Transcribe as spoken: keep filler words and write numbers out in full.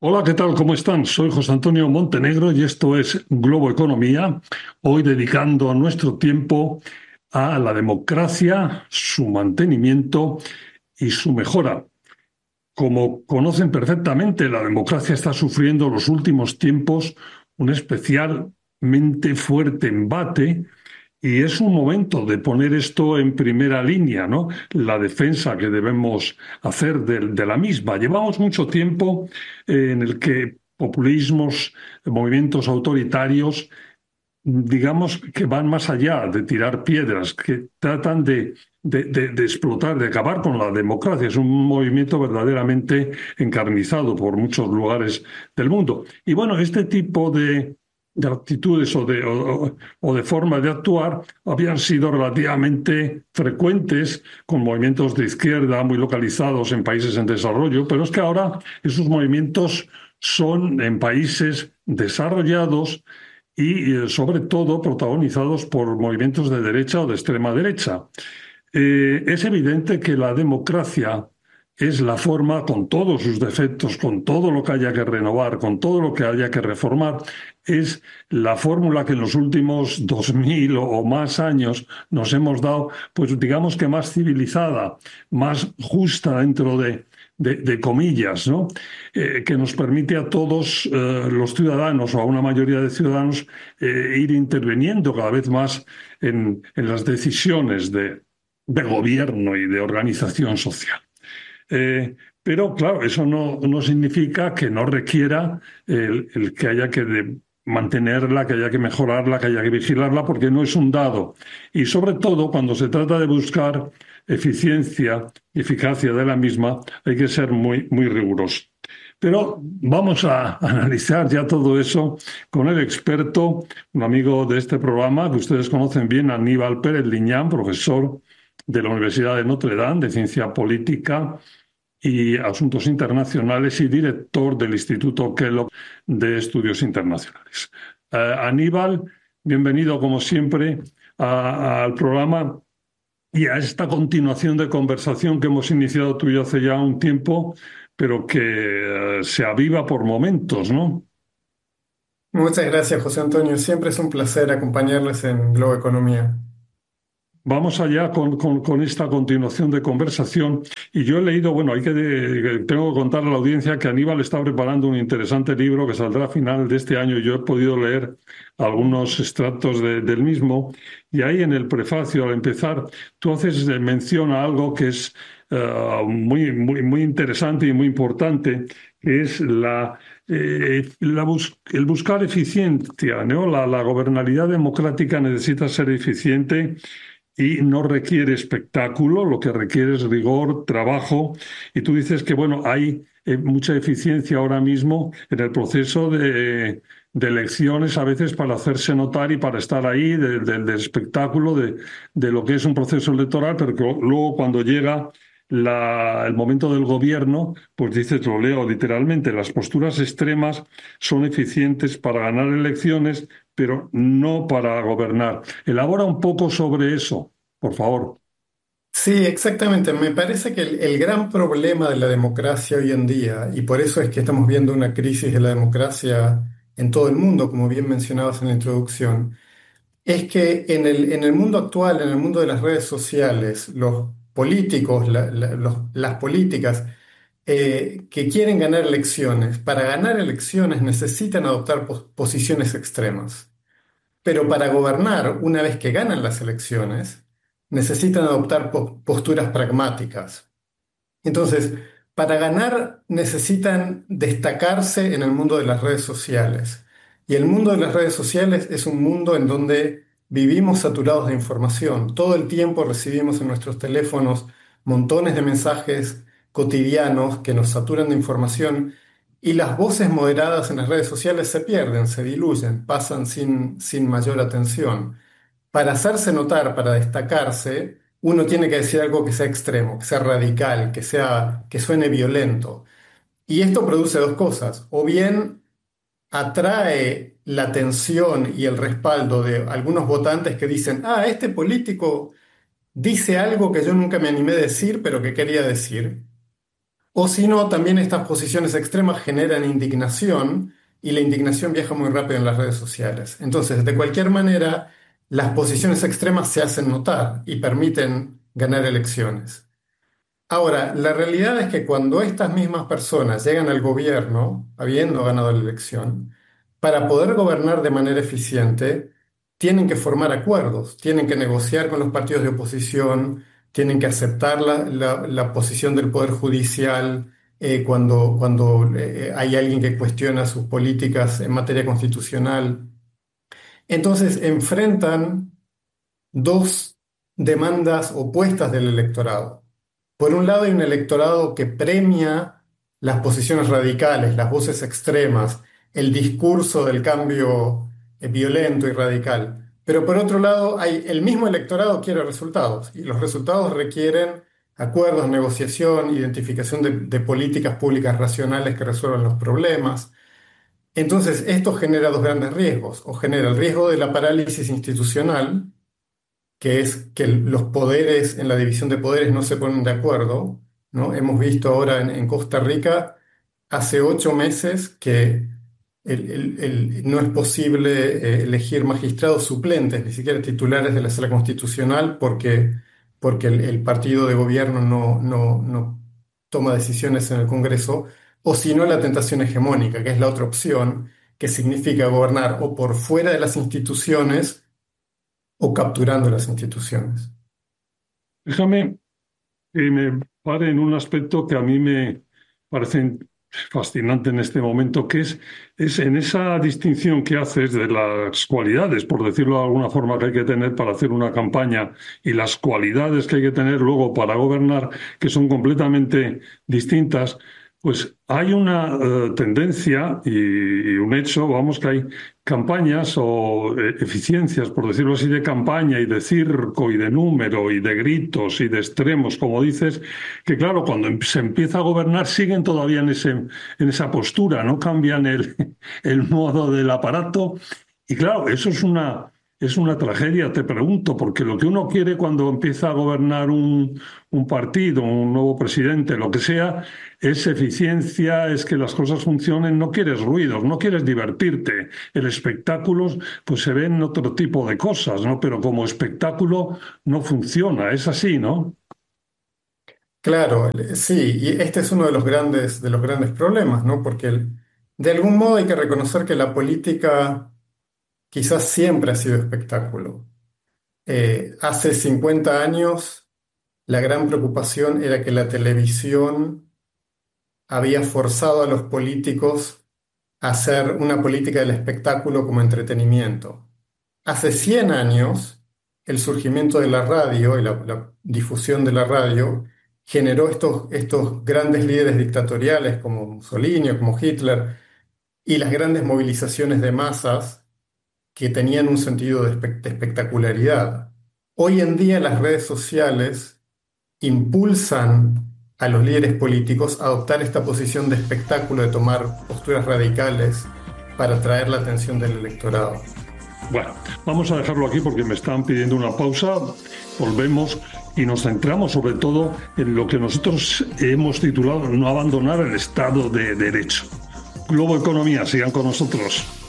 Hola, ¿qué tal? ¿Cómo están? Soy José Antonio Montenegro y esto es Globo Economía, hoy dedicando nuestro tiempo a la democracia, su mantenimiento y su mejora. Como conocen perfectamente, la democracia está sufriendo en los últimos tiempos un especialmente fuerte embate y es un momento de poner esto en primera línea, ¿no? La defensa que debemos hacer de, de la misma. Llevamos mucho tiempo eh, en el que populismos, movimientos autoritarios, digamos que van más allá de tirar piedras, que tratan de, de, de, de explotar, de acabar con la democracia. Es un movimiento verdaderamente encarnizado por muchos lugares del mundo. Y bueno, este tipo de, de actitudes o de, o, o de formas de actuar habían sido relativamente frecuentes con movimientos de izquierda muy localizados en países en desarrollo, pero es que ahora esos movimientos son en países desarrollados y eh, sobre todo protagonizados por movimientos de derecha o de extrema derecha. Eh, es evidente que la democracia es la forma, con todos sus defectos, con todo lo que haya que renovar, con todo lo que haya que reformar, es la fórmula que en los últimos dos mil o más años nos hemos dado, pues digamos que más civilizada, más justa dentro de, de, de comillas, ¿no? Eh, que nos permite a todos eh, los ciudadanos o a una mayoría de ciudadanos eh, ir interviniendo cada vez más en, en las decisiones de, de gobierno y de organización social. Eh, pero claro, eso no, no significa que no requiera el, el que haya que de- mantenerla, que haya que mejorarla, que haya que vigilarla, porque no es un dado. Y sobre todo, cuando se trata de buscar eficiencia y eficacia de la misma, hay que ser muy, muy riguroso. Pero vamos a analizar ya todo eso con el experto, un amigo de este programa que ustedes conocen bien, Aníbal Pérez Liñán, profesor de la Universidad de Notre Dame de Ciencia Política y Asuntos Internacionales y director del Instituto Kellogg de Estudios Internacionales. Eh, Aníbal, bienvenido como siempre a- al programa y a esta continuación de conversación que hemos iniciado tú y yo hace ya un tiempo, pero que eh, se aviva por momentos, ¿no? Muchas gracias, José Antonio. Siempre es un placer acompañarles en Globo Economía. Vamos allá con, con- con esta continuación de conversación. Y yo he leído, bueno, hay que de- tengo que contarle a la audiencia que Aníbal está preparando un interesante libro que saldrá a final de este año. Yo he podido leer algunos extractos de- del mismo. Y ahí en el prefacio, al empezar, tú haces eh, mención a algo que es eh, muy, muy, muy interesante y muy importante, que es la, eh, la bus- el buscar eficiencia, ¿no? La, la gobernabilidad democrática necesita ser eficiente y no requiere espectáculo, lo que requiere es rigor, trabajo. Y tú dices que, bueno, hay eh, mucha eficiencia ahora mismo en el proceso de, de elecciones, a veces para hacerse notar y para estar ahí, de- de- del espectáculo de, de lo que es un proceso electoral, pero que luego cuando llega la- el momento del gobierno, pues dices, lo leo literalmente, las posturas extremas son eficientes para ganar elecciones, pero no para gobernar. Elabora un poco sobre eso, por favor. Sí, exactamente. Me parece que el, el gran problema de la democracia hoy en día, y por eso es que estamos viendo una crisis de la democracia en todo el mundo, como bien mencionabas en la introducción, es que en el, en el mundo actual, en el mundo de las redes sociales, los políticos, la- la- los- las políticas eh, que quieren ganar elecciones, para ganar elecciones necesitan adoptar pos- posiciones extremas. Pero para gobernar, una vez que ganan las elecciones, necesitan adoptar po- posturas pragmáticas. Entonces, para ganar necesitan destacarse en el mundo de las redes sociales. Y el mundo de las redes sociales es un mundo en donde vivimos saturados de información. Todo el tiempo recibimos en nuestros teléfonos montones de mensajes cotidianos que nos saturan de información y las voces moderadas en las redes sociales se pierden, se diluyen, pasan sin, sin mayor atención. Para hacerse notar, para destacarse, uno tiene que decir algo que sea extremo, que sea radical, que sea, que suene violento. Y esto produce dos cosas. O bien atrae la atención y el respaldo de algunos votantes que dicen, ah, este político dice algo que yo nunca me animé a decir, pero que quería decir. O si no, también estas posiciones extremas generan indignación y la indignación viaja muy rápido en las redes sociales. Entonces, de cualquier manera, las posiciones extremas se hacen notar y permiten ganar elecciones. Ahora, la realidad es que cuando estas mismas personas llegan al gobierno, habiendo ganado la elección, para poder gobernar de manera eficiente, tienen que formar acuerdos, tienen que negociar con los partidos de oposición, tienen que aceptar la, la- la posición del Poder Judicial eh, cuando, cuando eh, hay alguien que cuestiona sus políticas en materia constitucional. Entonces, enfrentan dos demandas opuestas del electorado. Por un lado, hay un electorado que premia las posiciones radicales, las voces extremas, el discurso del cambio eh, violento y radical. Pero por otro lado, hay, el mismo electorado quiere resultados y los resultados requieren acuerdos, negociación, identificación de, de políticas públicas racionales que resuelvan los problemas. Entonces, esto genera dos grandes riesgos, o genera el riesgo de la parálisis institucional, que es que los poderes en la división de poderes no se ponen de acuerdo, ¿no? Hemos visto ahora en, en Costa Rica, hace ocho meses, que el- el- el- no es posible eh, elegir magistrados suplentes, ni siquiera titulares de la Sala Constitucional, porque, porque el, el partido de gobierno no, no, no toma decisiones en el Congreso, o si no, la tentación hegemónica, que es la otra opción, que significa gobernar o por fuera de las instituciones, o capturando las instituciones. Déjame que me pare en un aspecto que a mí me parece fascinante en este momento, que es, es en esa distinción que haces de las cualidades, por decirlo de alguna forma, que hay que tener para hacer una campaña y las cualidades que hay que tener luego para gobernar, que son completamente distintas. Pues hay una eh, tendencia y, y un hecho, vamos, que hay campañas o eh, eficiencias, por decirlo así, de campaña y de circo y de número y de gritos y de extremos, como dices, que claro, cuando em- se empieza a gobernar siguen todavía en ese, en esa postura, no cambian el, el modo del aparato. Y claro, eso es una, es una tragedia, te pregunto, porque lo que uno quiere cuando empieza a gobernar un, un partido, un nuevo presidente, lo que sea, es eficiencia, es que las cosas funcionen, no quieres ruidos, no quieres divertirte. El espectáculo, pues se ven otro tipo de cosas, ¿no? Pero como espectáculo no funciona, es así, ¿no? Claro, el- sí, y este es uno de los grandes, de los grandes problemas, ¿no? Porque el- de algún modo hay que reconocer que la política quizás siempre ha sido espectáculo. Eh, hace cincuenta años la gran preocupación era que la televisión había forzado a los políticos a hacer una política del espectáculo como entretenimiento. Hace cien años, el surgimiento de la radio y la, la difusión de la radio generó estos, estos grandes líderes dictatoriales como Mussolini o como Hitler y las grandes movilizaciones de masas que tenían un sentido de, espe- de espectacularidad. Hoy en día las redes sociales impulsan a los líderes políticos a adoptar esta posición de espectáculo, de tomar posturas radicales para atraer la atención del electorado. Bueno, vamos a dejarlo aquí porque me están pidiendo una pausa. Volvemos y nos centramos sobre todo en lo que nosotros hemos titulado no abandonar el Estado de Derecho. Globo Economía, sigan con nosotros.